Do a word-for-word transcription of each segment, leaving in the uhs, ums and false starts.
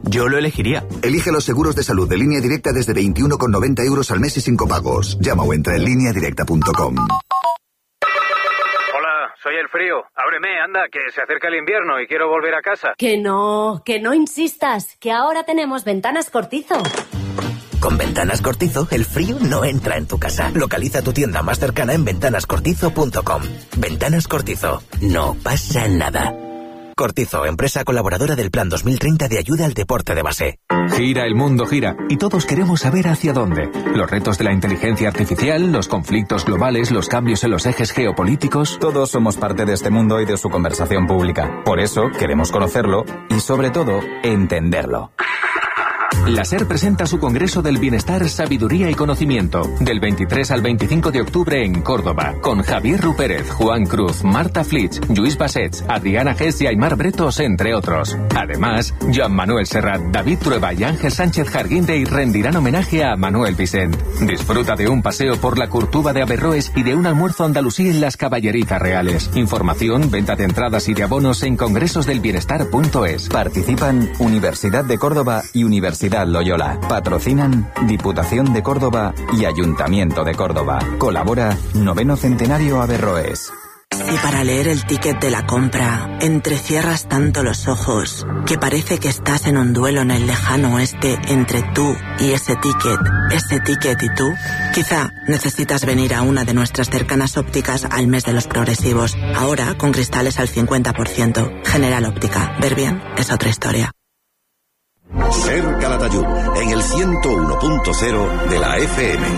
Yo lo elegiría. Elige los seguros de salud de Línea Directa desde veintiuno con noventa euros al mes y sin copagos. Llama o entra en línea directa punto com. Soy el frío. Ábreme, anda, que se acerca el invierno y quiero volver a casa. Que no, que no insistas, que ahora tenemos Ventanas Cortizo. Con Ventanas Cortizo, el frío no entra en tu casa. Localiza tu tienda más cercana en ventanas cortizo punto com. Ventanas Cortizo. No pasa nada. Cortizo, empresa colaboradora del Plan dos mil treinta de ayuda al deporte de base. Gira el mundo, gira, y todos queremos saber hacia dónde. Los retos de la inteligencia artificial, los conflictos globales, los cambios en los ejes geopolíticos. Todos somos parte de este mundo y de su conversación pública. Por eso queremos conocerlo y, sobre todo, entenderlo. La SER presenta su Congreso del Bienestar, Sabiduría y Conocimiento, del veintitrés al veinticinco de octubre en Córdoba, con Javier Rupérez, Juan Cruz, Marta Flitsch, Lluís Bassets, Adriana Gess y Aymar Bretos, entre otros. Además, Joan Manuel Serrat, David Trueba y Ángel Sánchez Jarguindey rendirán homenaje a Manuel Vicent. Disfruta de un paseo por la Curtuba de Averroes y de un almuerzo andalusí en las Caballerizas Reales. Información, venta de entradas y de abonos en congresos del bienestar punto es. Participan Universidad de Córdoba y Universidad Loyola. Patrocinan Diputación de Córdoba y Ayuntamiento de Córdoba. Colabora Noveno Centenario Averroes. Si para leer el ticket de la compra entrecierras tanto los ojos que parece que estás en un duelo en el lejano oeste entre tú y ese ticket, ese ticket y tú, quizá necesitas venir a una de nuestras cercanas ópticas al mes de los progresivos. Ahora con cristales al cincuenta por ciento. General Óptica. Ver bien es otra historia. Ser Calatayud, en el ciento uno punto cero de la F M.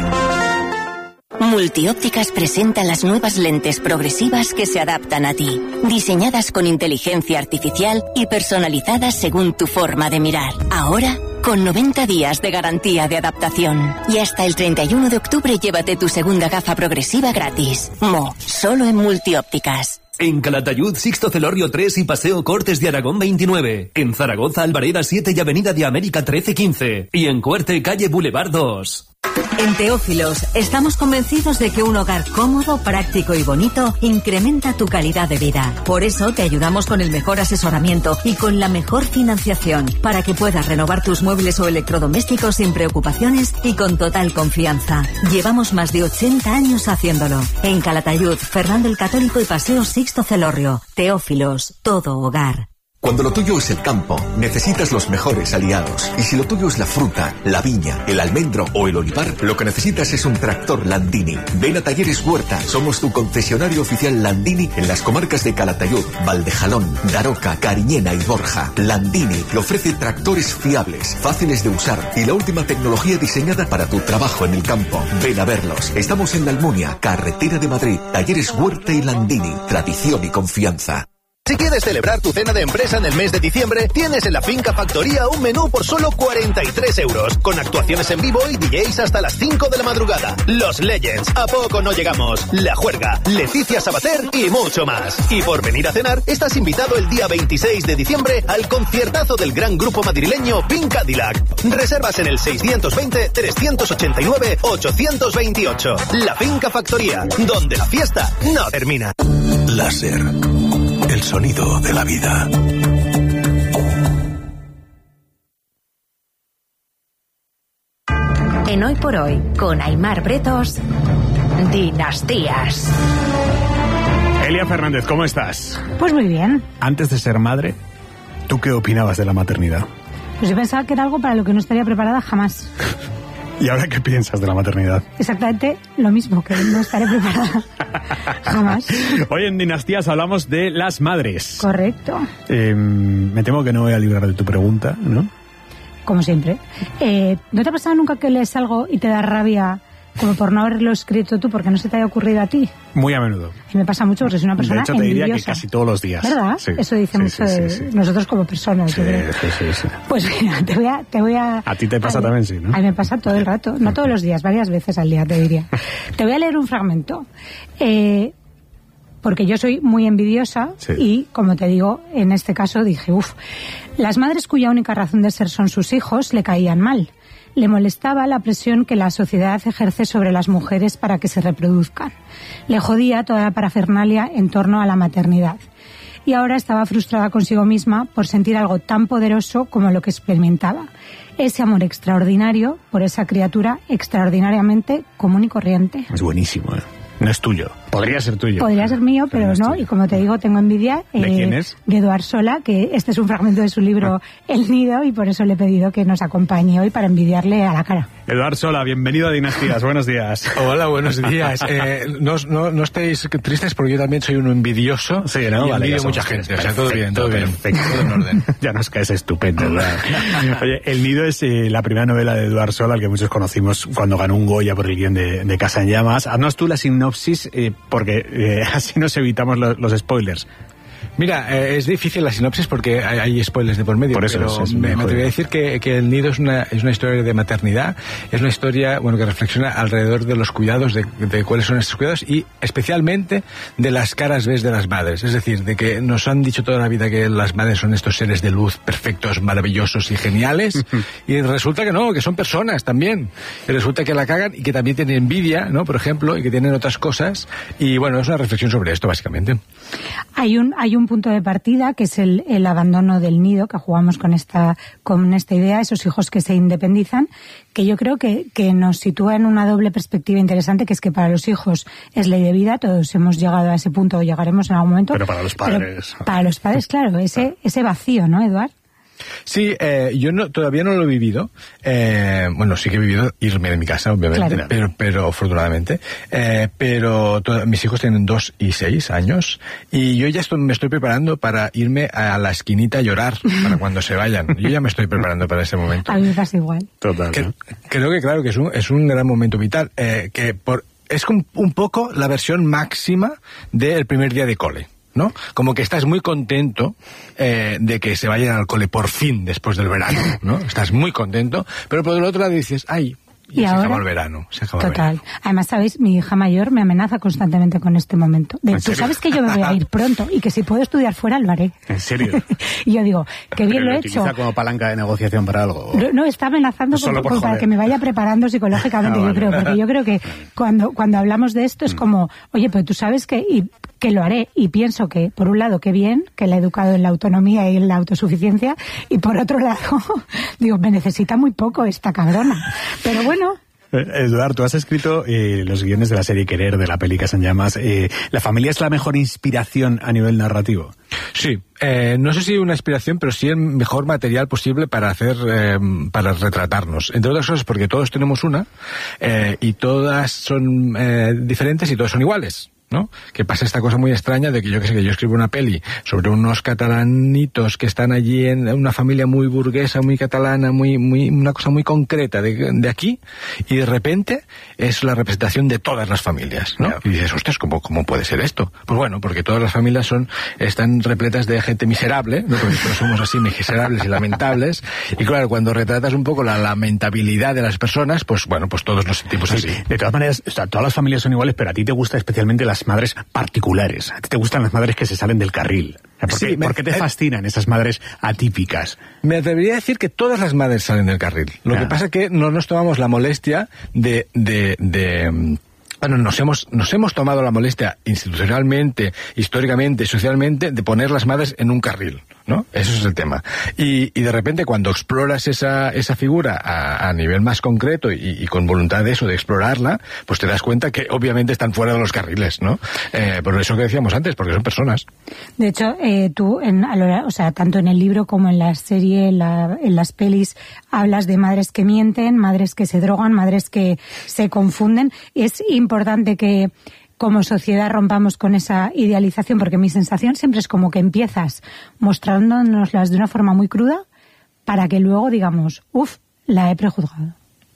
Multiópticas presenta las nuevas lentes progresivas que se adaptan a ti, diseñadas con inteligencia artificial y personalizadas según tu forma de mirar. Ahora, con noventa días de garantía de adaptación. Y hasta el treinta y uno de octubre llévate tu segunda gafa progresiva gratis. Mo, solo en Multiópticas. En Calatayud, Sixto Celorrio tres y Paseo Cortes de Aragón veintinueve. En Zaragoza, Albareda siete y Avenida de América trece quince. Y en Cuerte, calle Boulevard dos. En Teófilos estamos convencidos de que un hogar cómodo, práctico y bonito incrementa tu calidad de vida. Por eso te ayudamos con el mejor asesoramiento y con la mejor financiación para que puedas renovar tus muebles o electrodomésticos sin preocupaciones y con total confianza. Llevamos más de ochenta años haciéndolo. En Calatayud, Fernando el Católico y Paseo Sixto Celorrio. Teófilos, todo hogar. Cuando lo tuyo es el campo, necesitas los mejores aliados. Y si lo tuyo es la fruta, la viña, el almendro o el olivar, lo que necesitas es un tractor Landini. Ven a Talleres Huerta, somos tu concesionario oficial Landini en las comarcas de Calatayud, Valdejalón, Daroca, Cariñena y Borja. Landini le ofrece tractores fiables, fáciles de usar y la última tecnología diseñada para tu trabajo en el campo. Ven a verlos. Estamos en La Almunia, carretera de Madrid. Talleres Huerta y Landini, tradición y confianza. Si quieres celebrar tu cena de empresa en el mes de diciembre, tienes en la Finca Factoría un menú por solo cuarenta y tres euros, con actuaciones en vivo y D Js hasta las cinco de la madrugada. Los Legends, ¿a poco no llegamos? La Juerga, Leticia Sabater y mucho más. Y por venir a cenar, estás invitado el día veintiséis de diciembre al conciertazo del gran grupo madrileño Pink Cadillac. Reservas en el seiscientos veinte, trescientos ochenta y nueve, ochocientos veintiocho. La Finca Factoría, donde la fiesta no termina. Láser. El sonido de la vida. En Hoy por Hoy, con Aymar Bretos, Dinastías. Elia Fernández, ¿cómo estás? Pues muy bien. Antes de ser madre, ¿tú qué opinabas de la maternidad? Pues yo pensaba que era algo para lo que no estaría preparada jamás. ¿Y ahora qué piensas de la maternidad? Exactamente lo mismo, que no estaré preparada jamás. Hoy en Dinastías hablamos de las madres. Correcto. Eh, me temo que no voy a librar de tu pregunta, ¿no? Como siempre. Eh, ¿No te ha pasado nunca que lees algo y te da rabia como por no haberlo escrito tú, porque no se te haya ocurrido a ti? Muy a menudo. Y me pasa mucho porque soy una persona envidiosa. De hecho, te diría que casi todos los días. ¿Verdad? Sí. Eso dice sí, mucho sí, de sí, sí. nosotros como personas. Sí, sí, sí, sí. Pues mira, te voy a... Te voy a, a ti te pasa a también, sí, ¿no? A mí me pasa todo el rato. No todos los días, varias veces al día, te diría. Te voy a leer un fragmento. Eh... Porque yo soy muy envidiosa sí. y, como te digo, en este caso dije, uff, las madres cuya única razón de ser son sus hijos le caían mal. Le molestaba la presión que la sociedad ejerce sobre las mujeres para que se reproduzcan. Le jodía toda la parafernalia en torno a la maternidad. y ahora estaba frustrada consigo misma por sentir algo tan poderoso como lo que experimentaba. Ese amor extraordinario por esa criatura extraordinariamente común y corriente. Es buenísimo, ¿eh? No es tuyo. Podría ser tuyo. Podría ser mío, pero, pero no. no y como te digo, tengo envidia. ¿De eh, quién es? De Eduard Sola, que este es un fragmento de su libro ah. El Nido, y por eso le he pedido que nos acompañe hoy para envidiarle a la cara. Eduard Sola, bienvenido a Dinastías. Buenos días. Hola, buenos días. Eh, no, no, no estéis tristes porque yo también soy un envidioso. Sí, ¿no? Y vale, envidio mucha gente. O sea, todo bien, todo bien. Perfecto. Todo en orden. Ya nos caes estupendo, ¿verdad? Oye, El Nido es eh, la primera novela de Eduard Sola, al que muchos conocimos cuando ganó un Goya por el guión de, de Casa en Llamas. Haznos tú la sinopsis, eh, porque eh, así nos evitamos los, los spoilers. Mira, eh, es difícil la sinopsis porque hay, hay spoilers de por medio, por eso pero es, es me, me atrevería a decir que, que El Nido es una, es una historia de maternidad, es una historia, bueno, que reflexiona alrededor de los cuidados, de, de cuáles son estos cuidados y especialmente de las caras B de las madres, es decir, de que nos han dicho toda la vida que las madres son estos seres de luz perfectos, maravillosos y geniales y resulta que no, que son personas también, y resulta que la cagan y que también tienen envidia, ¿no?, por ejemplo, y que tienen otras cosas y bueno, es una reflexión sobre esto básicamente. Hay un, hay un punto de partida que es el, el abandono del nido, que jugamos con esta, con esta idea, esos hijos que se independizan, que yo creo que, que nos sitúa en una doble perspectiva interesante, que es que para los hijos es ley de vida, todos hemos llegado a ese punto o llegaremos en algún momento. Pero para los padres. Para los padres, claro, ese, ese vacío, ¿no, Eduard? Sí, eh, yo no, todavía no lo he vivido. Eh, bueno, sí que he vivido irme de mi casa, obviamente, claro. pero, pero afortunadamente. Eh, pero to- mis hijos tienen dos y seis años y yo ya estoy, me estoy preparando para irme a la esquinita a llorar para cuando se vayan. Yo ya me estoy preparando para ese momento. A mí me pasa igual. Total. Que, creo que claro que es un, es un gran momento vital. Eh, que por, es un, un poco la versión máxima del primer día de cole, ¿no? Como que estás muy contento eh, de que se vayan al cole por fin después del verano, ¿no? Estás muy contento, pero por el otro lado dices, ay, y, y se ahora, acaba el verano, se acaba total. El verano. Además, sabéis, mi hija mayor me amenaza constantemente con este momento. De, tú sabes que yo me voy a ir pronto y que si puedo estudiar fuera lo haré. ¿En serio? Y yo digo, qué bien pero lo lo he hecho. utiliza como palanca de negociación para algo. No, no está amenazando Solo por, por por, para que me vaya preparando psicológicamente, ah, yo vale. creo, porque yo creo que cuando cuando hablamos de esto es como, oye, pero tú sabes que y, que lo haré, y pienso que, por un lado, qué bien, que la he educado en la autonomía y en la autosuficiencia, y por otro lado, digo, me necesita muy poco esta cabrona. Pero bueno. Eduard, tú has escrito eh, los guiones de la serie Querer, de la peli Casa en Llamas. Eh, ¿La familia es la mejor inspiración a nivel narrativo? Sí, eh, no sé si una inspiración, pero sí el mejor material posible para hacer, eh, para retratarnos. Entre otras cosas porque todos tenemos una, eh, y todas son eh, diferentes y todas son iguales, ¿no? Que pasa esta cosa muy extraña de que yo que sé, que yo escribo una peli sobre unos catalanitos que están allí en una familia muy burguesa, muy catalana, muy, muy, una cosa muy concreta de, de aquí, y de repente es la representación de todas las familias, ¿no? Y dices, ostras, ¿cómo, cómo puede ser esto? Pues bueno, porque todas las familias son, están repletas de gente miserable, ¿no? Porque todos somos así miserables y lamentables, y claro, cuando retratas un poco la lamentabilidad de las personas, pues bueno, pues todos nos sentimos así. De todas maneras, o sea, todas las familias son iguales, pero a ti te gusta especialmente las madres particulares. A ti te gustan las madres que se salen del carril. ¿Por, sí, qué, me, ¿por qué te fascinan esas madres atípicas? Me atrevería a decir que todas las madres salen del carril. Lo ah. que pasa es que no nos tomamos la molestia de... de, de Bueno, nos hemos, nos hemos tomado la molestia institucionalmente, históricamente, socialmente, de poner las madres en un carril, ¿no? Eso es el tema. Y, y de repente cuando exploras esa, esa figura a, a nivel más concreto y, y con voluntad de eso, de explorarla, pues te das cuenta que obviamente están fuera de los carriles, ¿no? Eh, por eso que decíamos antes, porque son personas. De hecho, eh, tú, en, a lo, o sea, tanto en el libro como en la serie, en, la, en las pelis, hablas de madres que mienten, madres que se drogan, madres que se confunden. Es importante que como sociedad rompamos con esa idealización, porque mi sensación siempre es como que empiezas mostrándonoslas de una forma muy cruda para que luego digamos, uff, la he prejuzgado.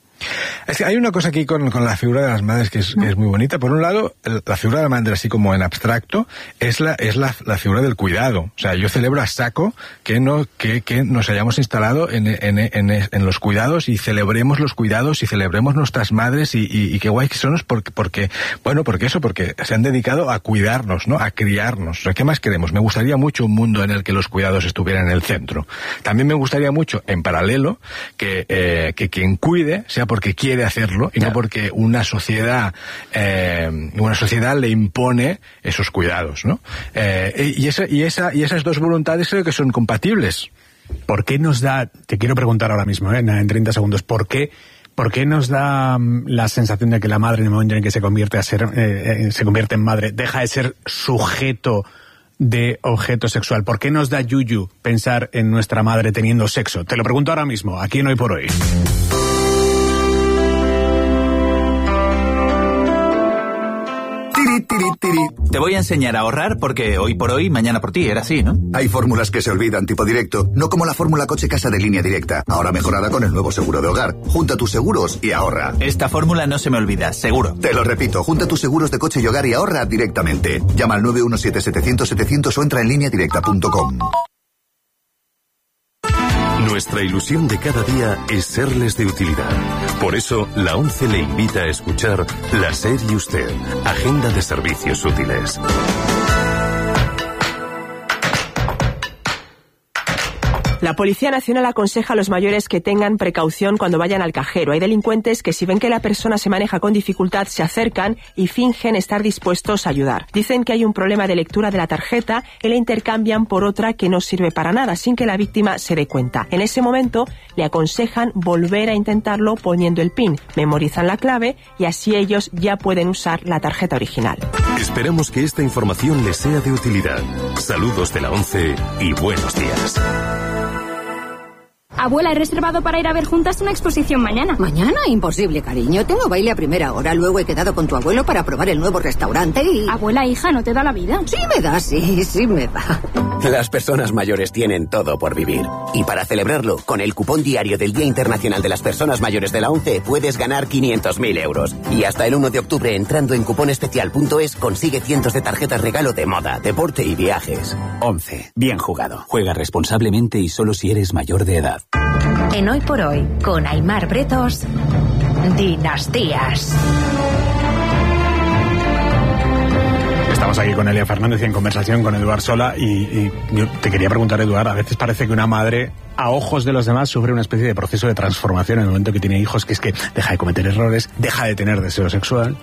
Es que hay una cosa aquí con, con la figura de las madres que es, ¿no? que es muy bonita. Por un lado, la figura de la madre, así como en abstracto, es la es la, la figura del cuidado. O sea, yo celebro a saco que no que, que nos hayamos instalado en, en, en, en los cuidados y celebremos los cuidados y celebremos nuestras madres y, y, y qué guay que son porque, porque, bueno, porque eso, porque se han dedicado a cuidarnos, ¿no? A criarnos. O sea, ¿qué más queremos? Me gustaría mucho un mundo en el que los cuidados estuvieran en el centro. También me gustaría mucho, en paralelo, que, eh, que quien cuide sea vida porque quiere hacerlo y yeah. no porque una sociedad eh, una sociedad le impone esos cuidados, ¿no? Eh, y, esa, y, esa, y esas dos voluntades creo que son compatibles. ¿Por qué nos da, te quiero preguntar ahora mismo, ¿eh? en treinta segundos, ¿por qué, por qué nos da la sensación de que la madre en el momento en que se convierte a ser, eh, se convierte en madre, deja de ser sujeto de objeto sexual? ¿Por qué nos da yuyu pensar en nuestra madre teniendo sexo? Te lo pregunto ahora mismo, aquí en Hoy por Hoy. Te voy a enseñar a ahorrar porque hoy por hoy, mañana por ti, era así, ¿no? Hay fórmulas que se olvidan, tipo directo, no como la fórmula coche-casa de Línea Directa, ahora mejorada con el nuevo seguro de hogar. Junta tus seguros y ahorra. Esta fórmula no se me olvida, seguro. Te lo repito, junta tus seguros de coche y hogar y ahorra directamente. Llama al nueve uno siete, setecientos, setecientos o entra en línea directa punto com. Nuestra ilusión de cada día es serles de utilidad. Por eso, la ONCE le invita a escuchar La SER y Usted, Agenda de Servicios Útiles. La Policía Nacional aconseja a los mayores que tengan precaución cuando vayan al cajero. Hay delincuentes que, si ven que la persona se maneja con dificultad, se acercan y fingen estar dispuestos a ayudar. Dicen que hay un problema de lectura de la tarjeta y la intercambian por otra que no sirve para nada, sin que la víctima se dé cuenta. En ese momento, le aconsejan volver a intentarlo poniendo el PIN. Memorizan la clave y así ellos ya pueden usar la tarjeta original. Esperamos que esta información les sea de utilidad. Saludos de la ONCE y buenos días. Abuela, he reservado para ir a ver juntas una exposición mañana. ¿Mañana? Imposible, cariño. Tengo baile a primera hora, luego he quedado con tu abuelo para probar el nuevo restaurante y... Abuela, hija, ¿no te da la vida? Sí me da, sí, sí me da. Las personas mayores tienen todo por vivir. Y para celebrarlo, con el cupón diario del Día Internacional de las Personas Mayores de la ONCE, puedes ganar quinientos mil euros. Y hasta el uno de octubre, entrando en cuponespecial punto es, consigue cientos de tarjetas regalo de moda, deporte y viajes. ONCE. Bien jugado. Juega responsablemente y solo si eres mayor de edad. En Hoy por Hoy, con Aimar Bretos, Dinastías. Estamos aquí con Elia Fernández y en conversación con Eduard Sola y, y yo te quería preguntar, Eduard, a veces parece que una madre, a ojos de los demás, sufre una especie de proceso de transformación en el momento que tiene hijos, que es que deja de cometer errores, deja de tener deseo sexual.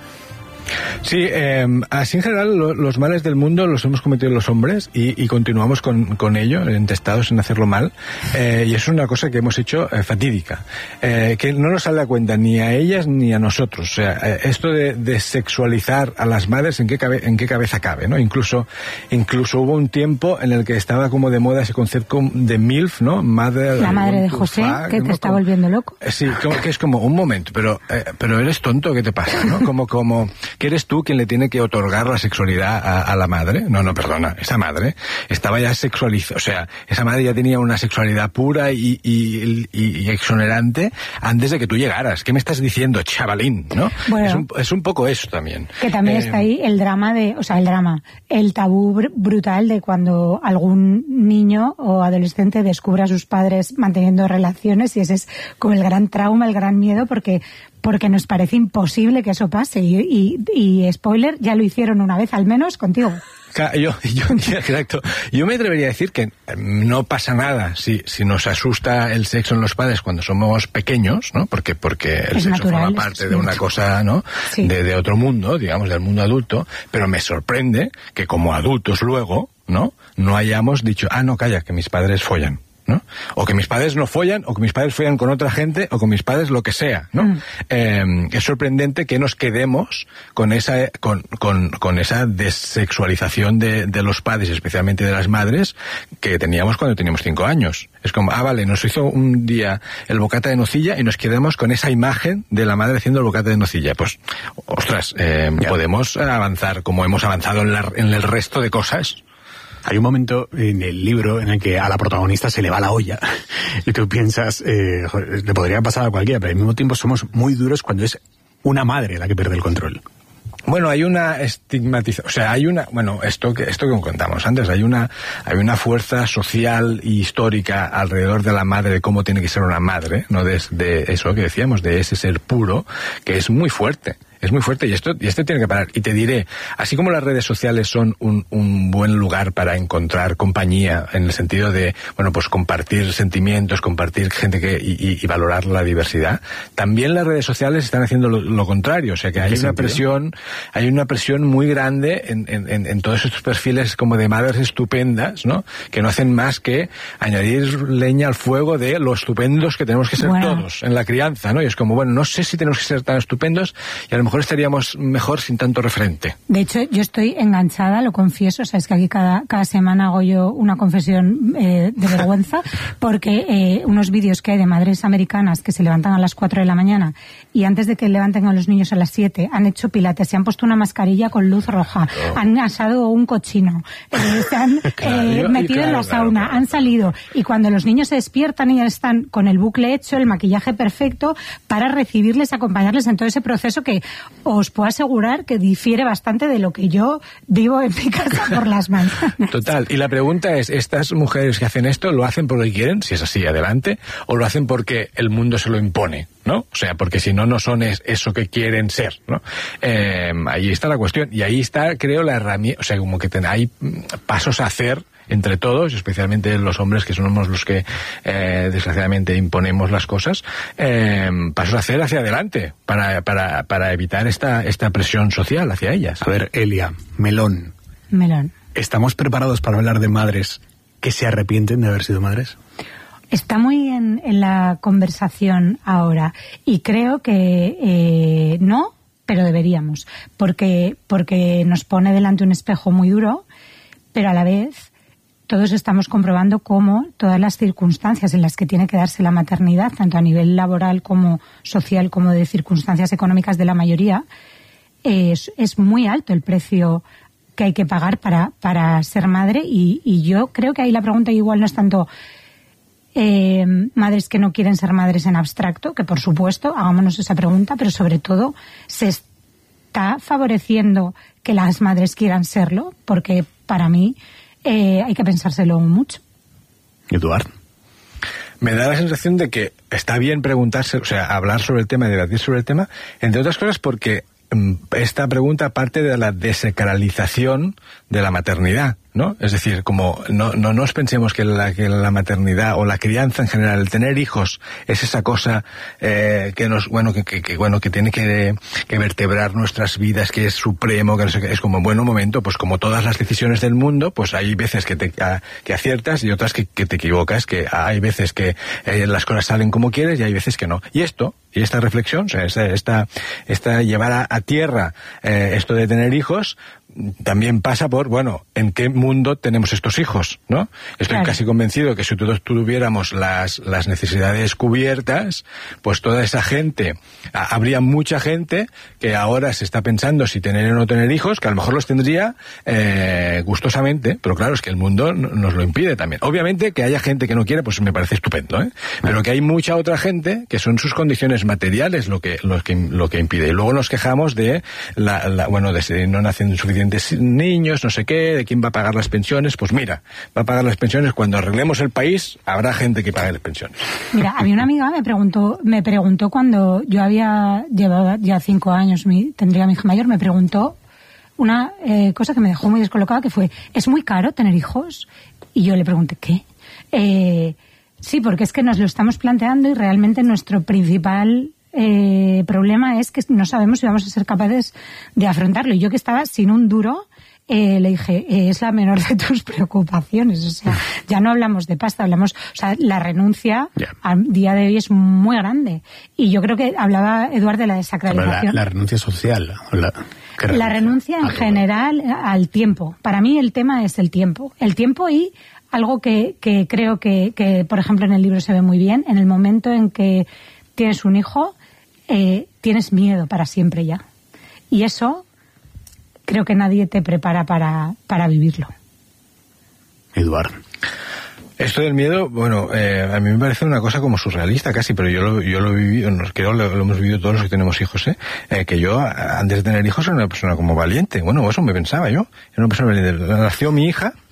Sí, eh, así en general lo, los males del mundo los hemos cometido los hombres y, y continuamos con, con ello, entestados en hacerlo mal, eh, y es una cosa que hemos hecho eh, fatídica, eh, que no nos sale a cuenta ni a ellas ni a nosotros. O sea, eh, esto de, de sexualizar a las madres, ¿en qué, cabe, en qué cabeza cabe, ¿no? Incluso, incluso hubo un tiempo en el que estaba como de moda ese concepto de MILF, ¿no? Madre, la madre de José, fuck, que te ¿no? está como, volviendo loco. Sí, como, que es como un momento, pero, eh, pero eres tonto, ¿qué te pasa, no? Como, como, que eres tú quien le tiene que otorgar la sexualidad a, a la madre. No, no, perdona, esa madre estaba ya sexualizada, o sea, esa madre ya tenía una sexualidad pura y, y, y, y exonerante antes de que tú llegaras. ¿Qué me estás diciendo, chavalín? ¿No? Bueno, es, un, es un poco eso también. Que también eh, está ahí el drama de, o sea, el drama, el tabú br- brutal de cuando algún niño o adolescente descubre a sus padres manteniendo relaciones, y ese es como el gran trauma, el gran miedo, porque porque nos parece imposible que eso pase y, y, y spoiler, ya lo hicieron una vez al menos contigo. Yo, yo, exacto. Yo me atrevería a decir que no pasa nada si, si nos asusta el sexo en los padres cuando somos pequeños, ¿no? Porque, porque el es sexo natural, forma parte de una cosa, ¿no? Sí. De, de otro mundo, digamos, del mundo adulto, pero me sorprende que como adultos luego, ¿no? No hayamos dicho, ah, no, calla, que mis padres follan, ¿no? O que mis padres no follan, o que mis padres follan con otra gente, o con mis padres lo que sea, ¿no? Mm. Eh, es sorprendente que nos quedemos con esa con, con, con esa desexualización de, de los padres, especialmente de las madres, que teníamos cuando teníamos cinco años. Es como, ah, vale, nos hizo un día el bocata de nocilla y nos quedamos con esa imagen de la madre haciendo el bocata de nocilla. Pues, ostras, eh, podemos avanzar como hemos avanzado en, la, en el resto de cosas. Hay un momento en el libro en el que a la protagonista se le va la olla y tú piensas, eh, joder, le podría pasar a cualquiera, pero al mismo tiempo somos muy duros cuando es una madre la que pierde el control. Bueno, hay una estigmatización, o sea, hay una, bueno, esto que esto que contamos antes, hay una hay una fuerza social y histórica alrededor de la madre, de cómo tiene que ser una madre, no de, de eso que decíamos, de ese ser puro, que es muy fuerte. es muy fuerte y esto, y esto tiene que parar. Y te diré, así como las redes sociales son un, un buen lugar para encontrar compañía, en el sentido de, bueno, pues compartir sentimientos, compartir gente que, y, y valorar la diversidad, también las redes sociales están haciendo lo, lo contrario, o sea que hay una sentido? presión, hay una presión muy grande en, en, en todos estos perfiles como de madres estupendas, ¿no? Que no hacen más que añadir leña al fuego de lo estupendos que tenemos que ser bueno. todos en la crianza, ¿no? Y es como, bueno, no sé si tenemos que ser tan estupendos y a lo mejor estaríamos mejor sin tanto referente. De hecho, yo estoy enganchada, lo confieso, o sea, es que aquí cada, cada semana hago yo una confesión eh, de vergüenza, porque eh, unos vídeos que hay de madres americanas que se levantan a las cuatro de la mañana y antes de que levanten a los niños a las siete han hecho pilates, se han puesto una mascarilla con luz roja, oh. han asado un cochino, eh, se han claro, eh, metido claro, en la sauna, claro, claro. han salido, y cuando los niños se despiertan y ya están con el bucle hecho, el maquillaje perfecto, para recibirles, acompañarles en todo ese proceso que os puedo asegurar que difiere bastante de lo que yo vivo en mi casa por las mañanas. Total, y la pregunta es, ¿estas mujeres que hacen esto lo hacen porque quieren, si es así, adelante, o lo hacen porque el mundo se lo impone, ¿no? O sea, porque si no, no son es, eso que quieren ser, ¿no? Eh, ahí está la cuestión, y ahí está, creo, la herramienta, o sea, como que ten, hay pasos a hacer entre todos, especialmente los hombres que somos los que eh, desgraciadamente imponemos las cosas, eh, pasos a hacer hacia adelante para, para, para evitar esta, esta presión social hacia ellas. A ver, Elia, melón. Melón. ¿Estamos preparados para hablar de madres que se arrepienten de haber sido madres? Está muy en, en la conversación ahora, y creo que eh, no, pero deberíamos, porque, porque nos pone delante un espejo muy duro, pero a la vez todos estamos comprobando cómo todas las circunstancias en las que tiene que darse la maternidad, tanto a nivel laboral como social, como de circunstancias económicas de la mayoría, es, es muy alto el precio que hay que pagar para, para ser madre, y, y yo creo que ahí la pregunta igual no es tanto eh, madres que no quieren ser madres en abstracto, que por supuesto, hagámonos esa pregunta, pero sobre todo se está favoreciendo que las madres quieran serlo, porque para mí Eh, hay que pensárselo mucho. Eduard. Me da la sensación de que está bien preguntarse, o sea, hablar sobre el tema, debatir sobre el tema, entre otras cosas porque esta pregunta parte de la desacralización de la maternidad, ¿no? Es decir, como no no nos pensemos que la, que la maternidad o la crianza en general, el tener hijos, es esa cosa eh, que nos, bueno, que, que, que bueno, que tiene que, que vertebrar nuestras vidas, que es supremo, que no sé qué, es como, bueno, un momento, pues como todas las decisiones del mundo, pues hay veces que te a, que aciertas y otras que, que te equivocas, que hay veces que eh, las cosas salen como quieres y hay veces que no. Y esto, y esta reflexión, o sea, esta, esta, esta llevar a, a tierra eh, esto de tener hijos, también pasa por, bueno, ¿en qué mundo tenemos estos hijos, no? Estoy claro. casi convencido que si todos tuviéramos las, las necesidades cubiertas, pues toda esa gente, a, habría mucha gente que ahora se está pensando si tener o no tener hijos, que a lo mejor los tendría eh, gustosamente, pero claro, es que el mundo no, nos lo impide también. Obviamente que haya gente que no quiere, pues me parece estupendo, ¿eh? Pero que hay mucha otra gente que son sus condiciones materiales lo que, lo que, lo que impide. Y luego nos quejamos de, la, la bueno, de si no nacen suficientes niños, no sé qué, de quién va a pagar las pensiones. Pues mira, va a pagar las pensiones cuando arreglemos el país, habrá gente que pague las pensiones. Mira, a mí una amiga me preguntó, me preguntó cuando yo había llevado ya cinco años, mi, tendría mi hija mayor, me preguntó una eh, cosa que me dejó muy descolocada, que fue, ¿es muy caro tener hijos? Y yo le pregunté, ¿qué? Eh, sí, porque es que nos lo estamos planteando y realmente nuestro principal Eh, problema es que no sabemos si vamos a ser capaces de afrontarlo. Y yo que estaba sin un duro, eh, le dije, eh, es la menor de tus preocupaciones. O sea, ya no hablamos de pasta, hablamos, o sea, la renuncia yeah. al día de hoy es muy grande. Y yo creo que hablaba Eduard de la desacralización. La, la renuncia social. La, renuncia? la renuncia en general al tiempo. Para mí el tema es el tiempo. El tiempo y algo que, que creo que, que, por ejemplo, en el libro se ve muy bien, en el momento en que tienes un hijo, Eh, tienes miedo para siempre ya. Y eso creo que nadie te prepara para, para vivirlo. Eduard. Esto del miedo, bueno, eh, a mí me parece una cosa como surrealista casi, pero yo lo, yo lo he vivido, creo lo, lo hemos vivido todos los que tenemos hijos, ¿eh? eh que yo, antes de tener hijos, era una persona como valiente. Bueno, eso me pensaba yo. Era una persona valiente. Nació mi hija,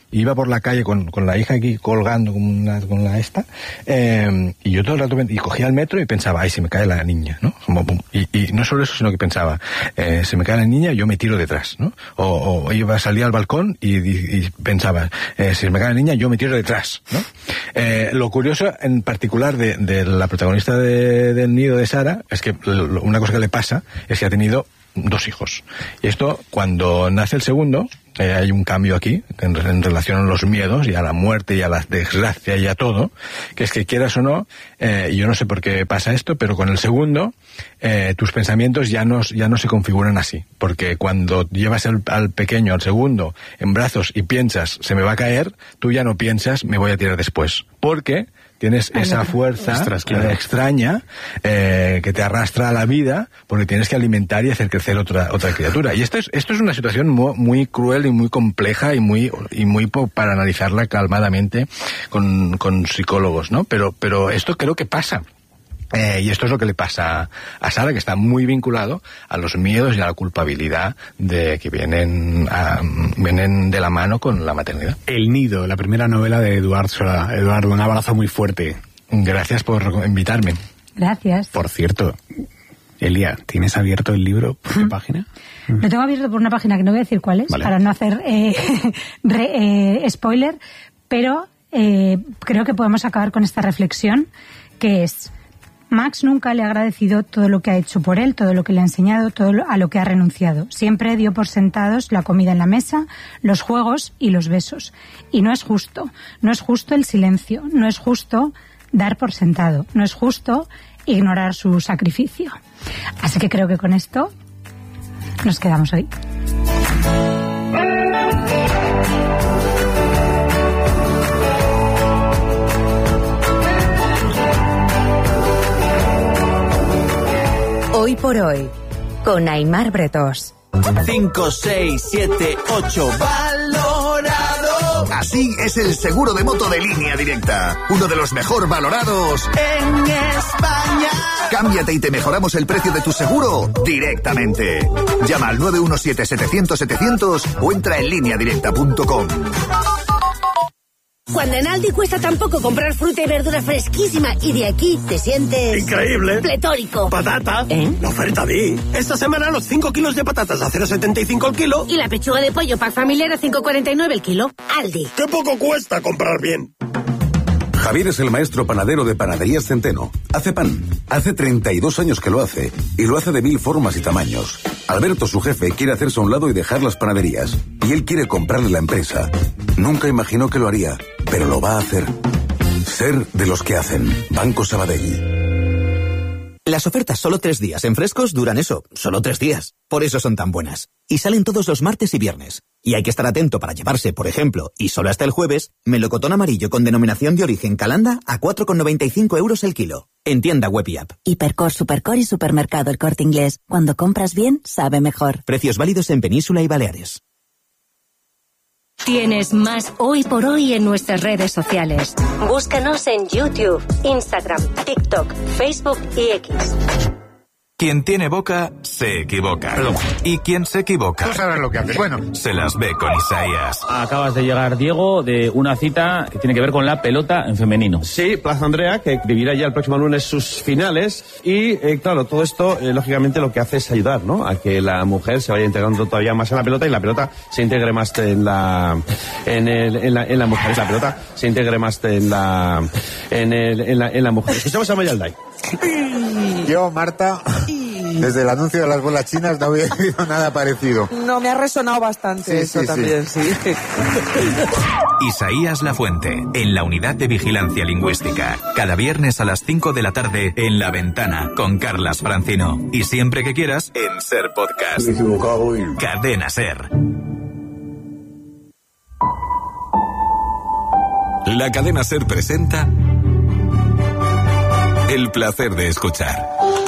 iba por la calle con, con la hija aquí colgando con, una, con la esta, eh, y yo todo el rato, y cogía el metro y pensaba, ay, se me cae la niña, ¿no? Como, y, y no solo eso, sino que pensaba, eh, se me cae la niña, yo me tiro detrás, ¿no? O, o iba a salir al balcón y, y, y pensaba, eh, si se me cae la niña, yo me tiro detrás, ¿no? Eh, lo curioso, en particular, de, de la protagonista de, del nido de Sara, es que lo, una cosa que le pasa es que ha tenido dos hijos. Y esto, cuando nace el segundo, eh, hay un cambio aquí en, en relación a los miedos y a la muerte y a la desgracia y a todo, que es que quieras o no, eh, yo no sé por qué pasa esto, pero con el segundo eh, tus pensamientos ya no, ya no se configuran así, porque cuando llevas el, al pequeño, al segundo, en brazos y piensas, se me va a caer, tú ya no piensas, me voy a tirar después, porque tienes esa fuerza Ostras, claro. eh, extraña eh, que te arrastra a la vida porque tienes que alimentar y hacer crecer otra otra criatura. Y esto es esto es una situación muy, muy cruel y muy compleja y muy y muy para analizarla calmadamente con, con psicólogos, ¿no? Pero pero esto creo que pasa. Eh, y esto es lo que le pasa a Sara, que está muy vinculado a los miedos y a la culpabilidad de que vienen a, vienen de la mano con la maternidad. El nido, la primera novela de Eduard Sola. Eduardo, un abrazo muy fuerte. Gracias por invitarme. Gracias. Por cierto, Elia, ¿tienes abierto el libro? ¿Por qué página? Lo tengo abierto por una página que no voy a decir cuál es, vale, para no hacer eh, re, eh, spoiler, pero eh, creo que podemos acabar con esta reflexión, que es: Max nunca le ha agradecido todo lo que ha hecho por él, todo lo que le ha enseñado, todo a lo que ha renunciado. Siempre dio por sentados la comida en la mesa, los juegos y los besos. Y no es justo. No es justo el silencio. No es justo dar por sentado. No es justo ignorar su sacrificio. Así que creo que con esto nos quedamos hoy. Hoy por hoy, con Aimar Bretós. cinco, seis, siete, ocho, valorado. Así es el seguro de moto de Línea Directa. Uno de los mejor valorados en España. Cámbiate y te mejoramos el precio de tu seguro directamente. Llama al nueve uno siete, setecientos, setecientos o entra en línea directa punto com. Cuando en Aldi cuesta tan poco comprar fruta y verdura fresquísima y de aquí te sientes... ¡increíble! ¡Pletórico! ¡Patata! ¿Eh? La oferta vi. Esta semana los cinco kilos de patatas a cero coma setenta y cinco el kilo. Y la pechuga de pollo pack familiar a cinco coma cuarenta y nueve el kilo. Aldi. ¡Qué poco cuesta comprar bien! Javier es el maestro panadero de Panaderías Centeno. Hace pan. Hace treinta y dos años que lo hace. Y lo hace de mil formas y tamaños. Alberto, su jefe, quiere hacerse a un lado y dejar las panaderías. Y él quiere comprarle la empresa. Nunca imaginó que lo haría, pero lo va a hacer. Ser de los que hacen. Banco Sabadell. Las ofertas solo tres días en frescos duran eso, solo tres días. Por eso son tan buenas. Y salen todos los martes y viernes. Y hay que estar atento para llevarse, por ejemplo, y solo hasta el jueves, melocotón amarillo con denominación de origen Calanda a cuatro con noventa y cinco euros el kilo. En tienda web y app. Hipercor, Supercor y Supermercado El Corte Inglés. Cuando compras bien, sabe mejor. Precios válidos en Península y Baleares. Tienes más Hoy por Hoy en nuestras redes sociales. Búscanos en YouTube, Instagram, TikTok, Facebook y X. Quien tiene boca, se equivoca. Y quien se equivoca... Tú sabes lo que haces. Bueno. Se las ve con Isaías. Acabas de llegar, Diego, de una cita que tiene que ver con la pelota en femenino. Sí, Plaza Andrea, que vivirá ya el próximo lunes sus finales. Y, eh, claro, todo esto, eh, lógicamente, lo que hace es ayudar, ¿no?, a que la mujer se vaya integrando todavía más en la pelota y la pelota se integre más en la... En, el, en, la, en la mujer. La pelota se integre más en la... En, el, en, la, en la mujer. Escuchamos a Mayalday. Yo, Marta, desde el anuncio de las bolas chinas no había oído nada parecido. No, me ha resonado bastante sí, eso sí, también, sí. sí. Isaías Lafuente, en la Unidad de Vigilancia Lingüística. Cada viernes a las cinco de la tarde en La Ventana, con Carlas Francino. Y siempre que quieras, en Ser Podcast. Me he equivocado y... Cadena Ser. La Cadena Ser presenta... El placer de escuchar.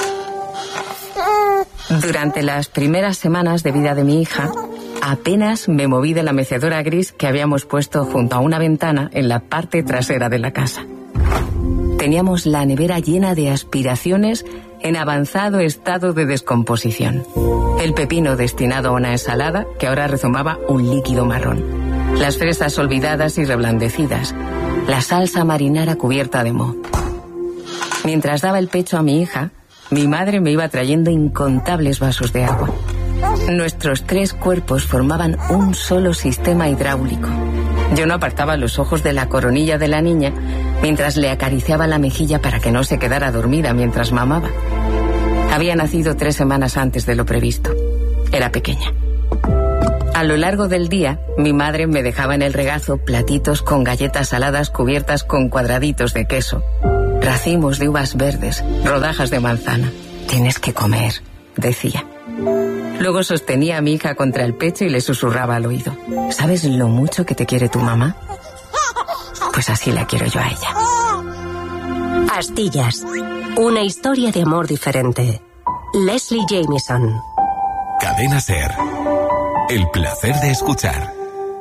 Durante las primeras semanas de vida de mi hija, apenas me moví de la mecedora gris que habíamos puesto junto a una ventana en la parte trasera de la casa. Teníamos la nevera llena de aspiraciones en avanzado estado de descomposición. El pepino destinado a una ensalada que ahora rezumaba un líquido marrón. las fresas olvidadas y reblandecidas, la salsa marinara cubierta de moho. Mientras daba el pecho a mi hija, mi madre me iba trayendo incontables vasos de agua. Nuestros tres cuerpos formaban un solo sistema hidráulico. Yo no apartaba los ojos de la coronilla de la niña mientras le acariciaba la mejilla para que no se quedara dormida mientras mamaba. Había nacido tres semanas antes de lo previsto. Era pequeña. A lo largo del día, mi madre me dejaba en el regazo platitos con galletas saladas cubiertas con cuadraditos de queso, racimos de uvas verdes, rodajas de manzana. Tienes que comer, decía. Luego sostenía a mi hija contra el pecho y le susurraba al oído. ¿Sabes lo mucho que te quiere tu mamá? Pues así la quiero yo a ella. Astillas. Una historia de amor diferente. Leslie Jamieson. Cadena SER. El placer de escuchar.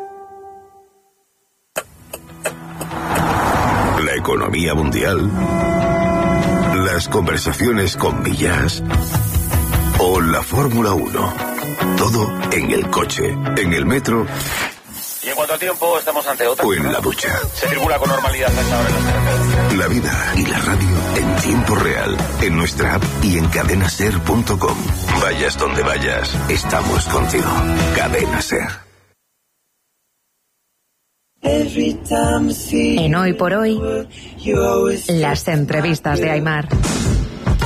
La economía mundial. Las conversaciones con Villas. O la Fórmula uno. Todo en el coche, en el metro. Y en cuanto al tiempo, estamos ante otra. O en la ducha. Se circula con normalidad a esta hora en las carreteras. La vida y la radio en tiempo real. En nuestra app y en cadena ser punto com. Vayas donde vayas, estamos contigo. Cadena SER. En Hoy por Hoy, las entrevistas de Aimar.